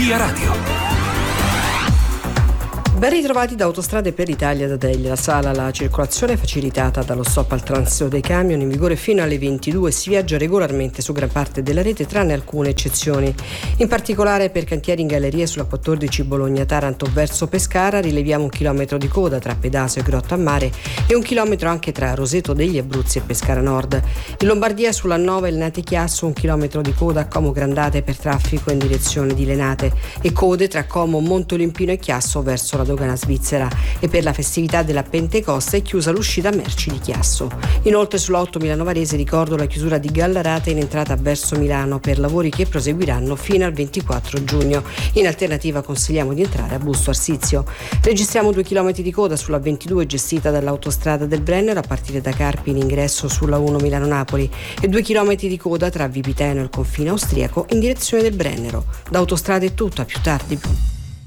Via Radio. Ben ritrovati da Autostrade per l'Italia da Delia. Sala la circolazione facilitata dallo stop al transito dei camion in vigore fino alle 22. Si viaggia regolarmente su gran parte della rete tranne alcune eccezioni. In particolare per cantieri in galleria sulla 14 Bologna-Taranto verso Pescara rileviamo 1 chilometro di coda tra Pedasio e Grotta a Mare e 1 chilometro anche tra Roseto degli Abruzzi e Pescara Nord. In Lombardia sulla 9 Lenate-Chiasso 1 chilometro di coda a Como Grandate per traffico in direzione di Lenate e code tra Como, Montolimpino e Chiasso verso la dogana svizzera, e per la festività della Pentecoste è chiusa l'uscita merci di Chiasso. Inoltre sulla 8 Milano Varese ricordo la chiusura di Gallarate in entrata verso Milano per lavori che proseguiranno fino al 24 giugno. In alternativa consigliamo di entrare a Busto Arsizio. Registriamo 2 chilometri di coda sulla 22 gestita dall'autostrada del Brennero a partire da Carpi in ingresso sulla 1 Milano-Napoli e 2 chilometri di coda tra Vipiteno e il confine austriaco in direzione del Brennero. Da Autostrade è tutto, a più tardi.